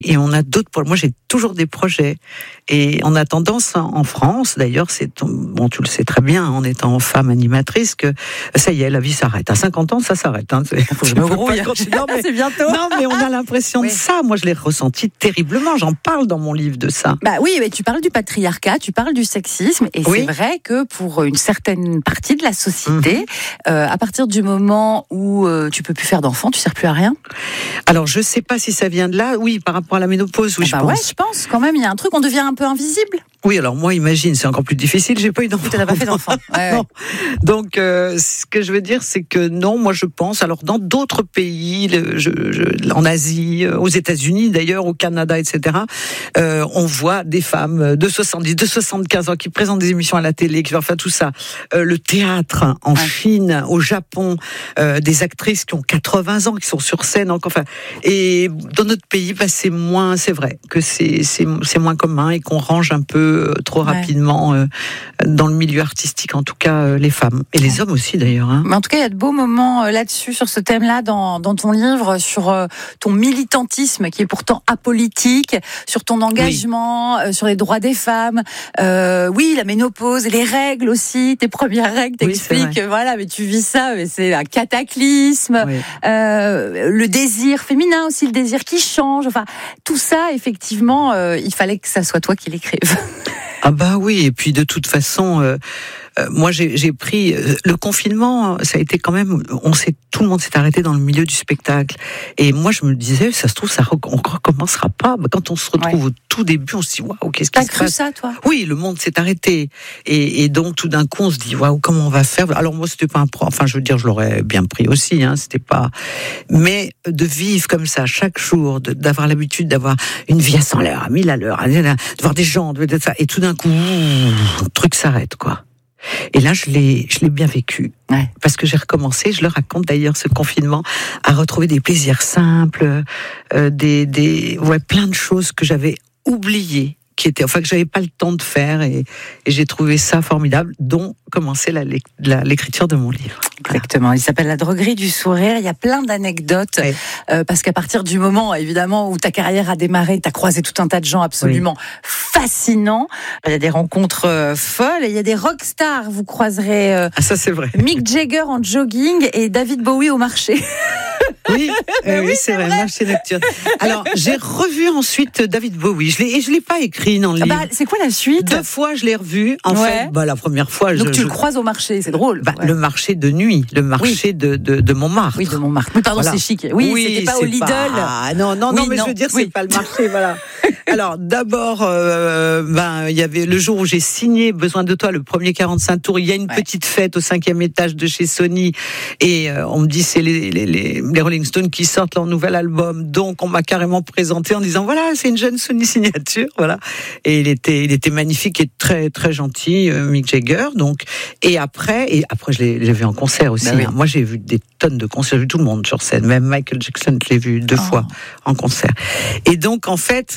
et on a d'autres. Moi, j'ai toujours des projets. Et on a tendance, en France, d'ailleurs, bon, tu le sais très bien, en étant femme animatrice, que ça y est, la vie s'arrête. À 50 ans, ça s'arrête. Hein. Faut que je me brouille. C'est bientôt. Non, mais on a l'impression de ça. Moi, je l'ai ressenti terriblement. J'en parle dans mon livre de ça. Bah oui, mais tu parles du patriarcat, tu parles du sexisme, et c'est vrai que pour une certaine partie de la société, à partir du moment où tu peux plus faire d'enfants, tu sers plus à rien. Alors, je sais pas si ça vient de là. Oui, par rapport à la ménopause, oui, je pense. Ouais, je pense quand même. Il y a un truc, on devient un peu invisible. Oui, alors moi, imagine, c'est encore plus difficile. J'ai pas eu d'enfant. Tu n'as pas fait d'enfant. Ouais. Non. Donc, ce que je veux dire, c'est que non, moi, je pense. Alors, dans d'autres pays, en Asie, aux États-Unis, d'ailleurs, au Canada, etc., on voit des femmes de 70, de 75 ans qui présentent des émissions à la télé, qui enfin tout ça. Le théâtre en Chine, au Japon, des actrices qui ont 80 ans, qui sont sur scène. Enfin, et dans notre pays, bah, c'est vrai que c'est moins commun et qu'on range un peu trop rapidement dans le milieu artistique, en tout cas les femmes et les hommes aussi d'ailleurs. Hein. Mais en tout cas, il y a de beaux moments là-dessus, sur ce thème-là, dans ton livre, sur ton militantisme qui est pourtant apolitique, sur ton engagement, sur les droits des femmes. Oui, la ménopause, les règles aussi, tes premières règles, t'expliques, voilà, mais tu vis ça, mais c'est un cataclysme. Oui. Le désir féminin aussi, le désir qui change. Enfin, tout ça, effectivement, il fallait que ça soit toi qui l'écrive. Ah bah oui, et puis de toute façon, moi j'ai pris le confinement, ça a été quand même, tout le monde s'est arrêté dans le milieu du spectacle, et moi je me disais, ça se trouve, on recommencera pas. Quand on se retrouve au tout début, on se dit waouh, qu'est-ce qui se passe ? T'as cru ça, toi ? Oui, le monde s'est arrêté, et donc tout d'un coup on se dit waouh, comment on va faire ? Alors moi c'était pas un problème, enfin je veux dire, je l'aurais bien pris aussi, hein, c'était pas, mais de vivre comme ça chaque jour, d'avoir l'habitude d'avoir une vie à 100 à 1000 à l'heure, de voir des gens, de ça, et tout d'un coup, le truc s'arrête, quoi. Et là, je l'ai bien vécu. Ouais. Parce que j'ai recommencé, je le raconte d'ailleurs, ce confinement, à retrouver des plaisirs simples, plein de choses que j'avais oubliées, que j'avais pas le temps de faire, et j'ai trouvé ça formidable, dont commencer l'écriture de mon livre. Exactement. Il s'appelle La droguerie du sourire. Il y a plein d'anecdotes, parce qu'à partir du moment, évidemment, où ta carrière a démarré, tu as croisé tout un tas de gens absolument fascinants. Il y a des rencontres folles, et il y a des rockstars. Vous croiserez ça c'est vrai. Mick Jagger en jogging et David Bowie au marché. Oui, c'est vrai, marché nocturne. Alors, j'ai revu ensuite David Bowie. Je l'ai pas écrit dans le livre. C'est quoi la suite ? 2 fois, je l'ai revu. En fait, la première fois, donc tu le croises au marché, c'est drôle. Le marché de nuit, le marché de Montmartre. Oui, de Montmartre. Oui, pardon, c'est chic. Oui, c'était pas au Lidl. Non, mais je veux dire, c'est pas le marché, voilà. Alors, d'abord, il y avait le jour où j'ai signé Besoin de toi, le premier 45 tours. Il y a une petite fête au 5e étage de chez Sony, et on me dit c'est les Rolling Stones qui sortent leur nouvel album. Donc, on m'a carrément présenté en disant voilà, c'est une jeune Sony signature, voilà. Et il était magnifique et très très gentil, Mick Jagger. Donc, et après, je l'ai vu en concert aussi. Oui. Hein. Moi, j'ai vu des tonnes de concerts, j'ai vu tout le monde sur scène, même Michael Jackson, je l'ai vu 2 fois en concert. Et donc, en fait,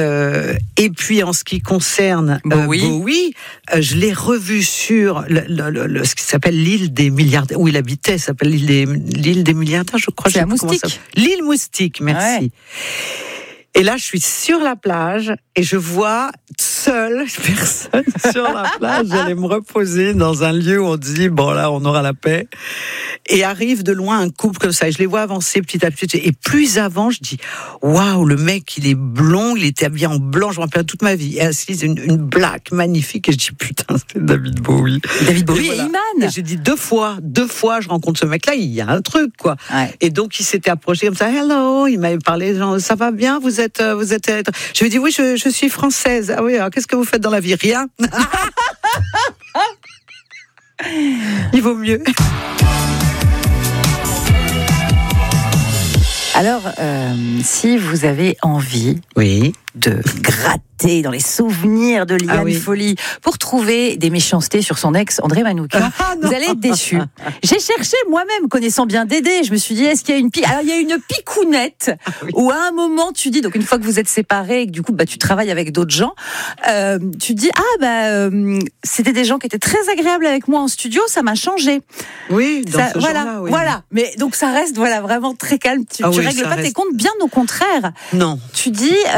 et puis en ce qui concerne Bowie, je l'ai revu sur ce qui s'appelle l'île des milliardaires, où il habitait, ça s'appelle l'île des milliardaires, je crois. C'est à Moustique. L'île Moustique, merci. Ouais. Et là, je suis sur la plage et je vois seule personne sur la plage. J'allais me reposer dans un lieu où on dit, bon là, on aura la paix. Et arrive de loin un couple comme ça. Et je les vois avancer petit à petit. Et plus avant, je dis, waouh, le mec, il est blond, il était habillé en blanc, je me rappelle toute ma vie. Et assise, une blague magnifique. Et je dis, putain, c'est David Bowie. David Bowie et Iman. Et j'ai dit 2 fois, je rencontre ce mec-là, il y a un truc, quoi. Ouais. Et donc, il s'était approché comme ça, hello, il m'avait parlé, genre, ça va bien, vous êtes. Je lui ai dit, oui, je suis française. Ah oui, alors qu'est-ce que vous faites dans la vie ? Rien. Il vaut mieux. Alors, si vous avez envie de gratter dans les souvenirs de Liane Folly pour trouver des méchancetés sur son ex André Manoukian, vous allez être déçus. J'ai cherché moi-même, connaissant bien Dédé, je me suis dit, est-ce qu'il y a une Alors, il y a une picounette où à un moment tu dis, donc une fois que vous êtes séparés et que du coup tu travailles avec d'autres gens, tu dis, c'était des gens qui étaient très agréables avec moi en studio, ça m'a changé. Oui, dans ce genre-là, oui. Voilà, mais donc ça reste vraiment très calme. Tu règles pas tes comptes, bien au contraire. Non. Tu dis,